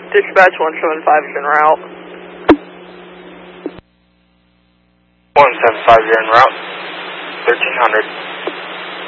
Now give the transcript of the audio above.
Dispatch 175 is en route. 175, you're en route. 1300.